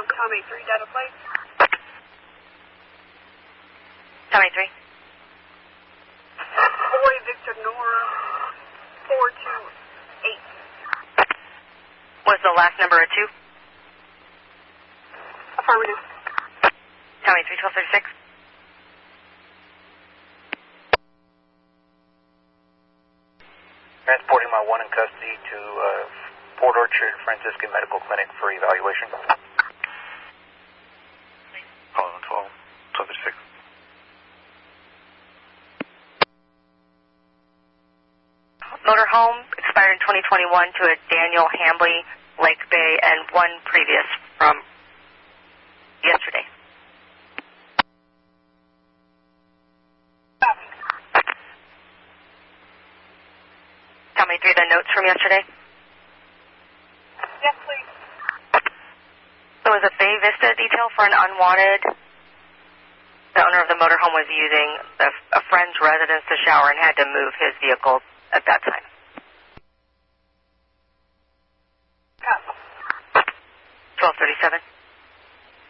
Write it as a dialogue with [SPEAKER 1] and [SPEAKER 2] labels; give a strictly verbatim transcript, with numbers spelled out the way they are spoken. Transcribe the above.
[SPEAKER 1] Um, Tommy three data plate.
[SPEAKER 2] Tommy three.
[SPEAKER 1] Boy Victor Nora four two eight.
[SPEAKER 2] Was the last number a two?
[SPEAKER 1] Affirmative.
[SPEAKER 2] Tommy three twelve thirty-six.
[SPEAKER 3] Transporting my one in custody to uh, Port Orchard Franciscan Medical Clinic for evaluation.
[SPEAKER 4] Calling on twelve, twelve thirty-six.
[SPEAKER 2] Motorhome expired in twenty twenty-one to a Daniel Hambley, Lake Bay, and one previous from yesterday. Tell me three the notes from yesterday.
[SPEAKER 1] Yes, please.
[SPEAKER 2] There was a Bay Vista detail for an unwanted. The owner of the motorhome was using a, a friend's residence to shower and had to move his vehicle at that time.
[SPEAKER 1] Copy.
[SPEAKER 2] twelve thirty-seven.